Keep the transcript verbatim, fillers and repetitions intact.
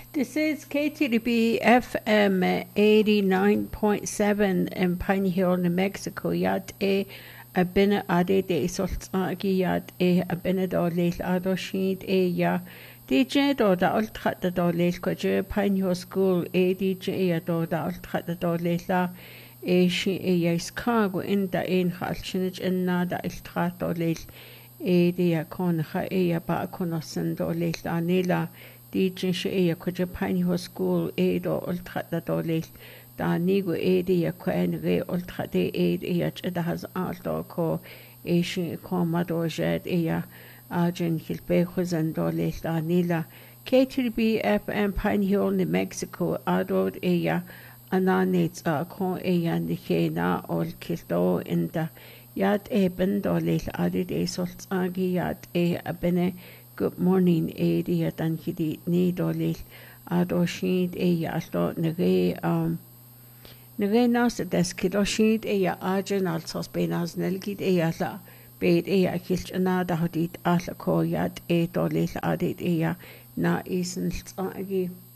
This is K T D B F M eighty-nine point seven in Pine Hill, New Mexico. Yad e a binne ade de soltagi yad e a binne do leil ado shid e ya D J do da ultrat da do leil ko je Pine Hill School e D J ya do da ultrat da do leil la e shi e ya Chicago in da ein khalchinich in na da ultrat do leil e de ya kon kha e ya ba konosen do leil la nila D J she e ya ko je Pine Hill School e do ultrat da do leil da nigo e de ya ko en re ultrat de e de ya da has alto ko e shi ko ma do jet e ya Arjen Hilbe Khuzan do leil la nila K T B F M Pine Hill, New Mexico adod e ya ananets a ko e ya ni na ol kildo in da yad e ben do leil adid e solt agi yad e abene good morning e di ya dan kidi ni do leil ado shid e ya alto nege um nege nas des kido shid e ya arjen alsos benas nelgid e ya la beid e ya kilch na da hodit ala ko yad e do leil adid e ya na isen agi